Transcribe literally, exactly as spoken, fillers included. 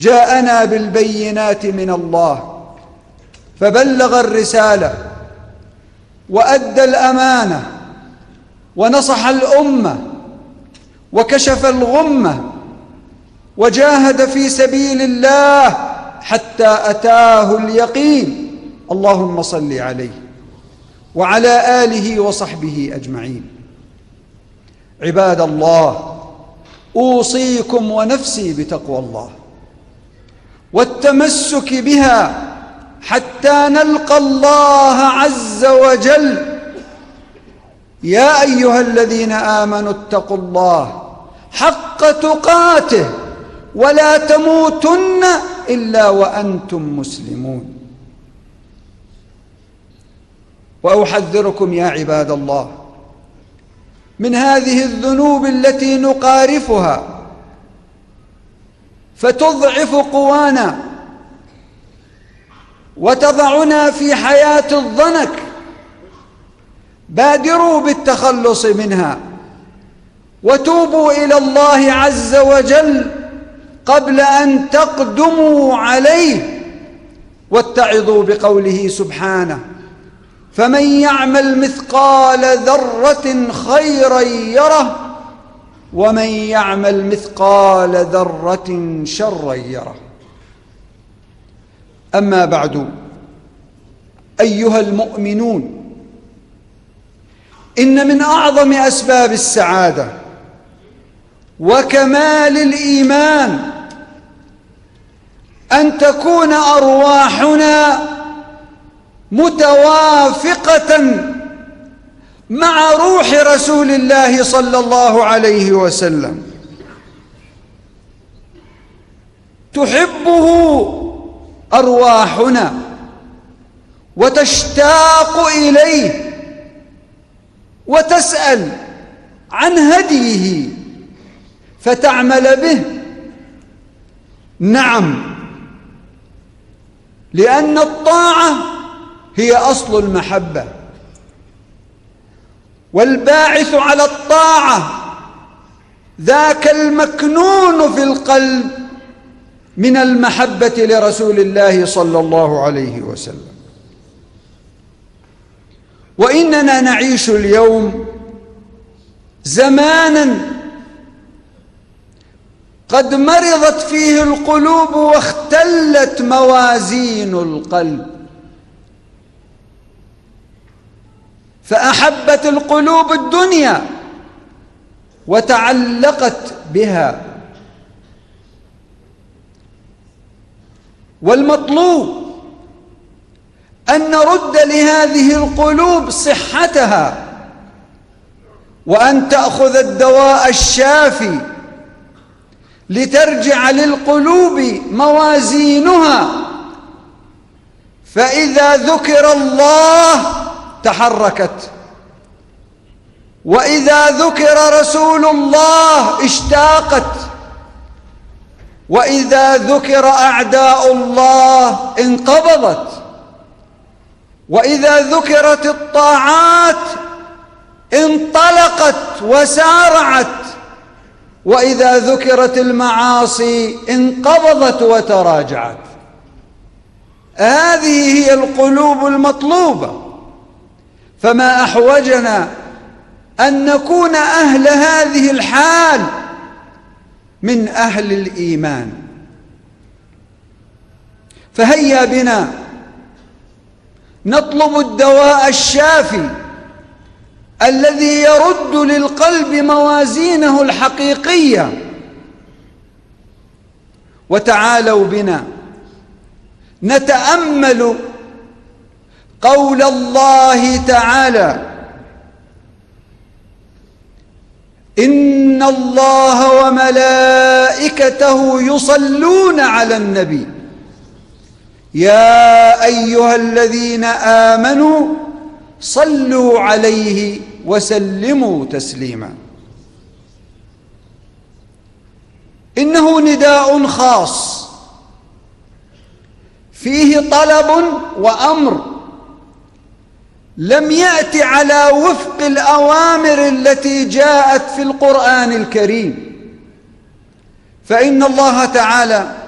جاءنا بالبينات من الله فبلغ الرسالة وأدى الأمانة ونصح الأمة وكشف الغمة وجاهد في سبيل الله حتى أتاه اليقين. اللهم صل عليه وعلى آله وصحبه أجمعين. عباد الله، أوصيكم ونفسي بتقوى الله والتمسك بها حتى نلقى الله عز وجل. يا أيها الذين آمنوا اتقوا الله حق تقاته ولا تموتن إلا وأنتم مسلمون. وأحذركم يا عباد الله من هذه الذنوب التي نقارفها فتضعف قوانا وتضعنا في حياة الضنك. بادروا بالتخلص منها وتوبوا إلى الله عز وجل قبل أن تقدموا عليه، واتعظوا بقوله سبحانه: فمن يعمل مثقال ذرة خيرا يره ومن يعمل مثقال ذرة شرا يره. أما بعد، أيها المؤمنون، إن من أعظم أسباب السعادة وكمال الإيمان أن تكون أرواحنا متوافقة مع روح رسول الله صلى الله عليه وسلم، تحبه أرواحنا وتشتاق إليه وتسأل عن هديه فتعمل به. نعم، لأن الطاعة هي أصل المحبة، والباعث على الطاعة ذاك المكنون في القلب من المحبة لرسول الله صلى الله عليه وسلم. وإننا نعيش اليوم زماناً قد مرضت فيه القلوب واختلت موازين القلب، فأحبت القلوب الدنيا وتعلقت بها. والمطلوب أن نرد لهذه القلوب صحتها، وأن تأخذ الدواء الشافي لترجع للقلوب موازينها، فإذا ذكر الله تحركت، وإذا ذكر رسول الله اشتاقت، وإذا ذكر أعداء الله انقبضت، وإذا ذكرت الطاعات انطلقت وسارعت، وإذا ذكرت المعاصي انقبضت وتراجعت. هذه هي القلوب المطلوبة، فما أحوجنا أن نكون أهل هذه الحال من أهل الإيمان. فهيا بنا نطلب الدواء الشافي الذي يرد للقلب موازينه الحقيقية. وتعالوا بنا نتأمل قول الله تعالى: إن الله وملائكته يصلون على النبي يا أيها الذين آمنوا صلوا عليه وسلموا تسليما. إنه نداء خاص فيه طلب وأمر، لم يأت على وفق الأوامر التي جاءت في القرآن الكريم. فإن الله تعالى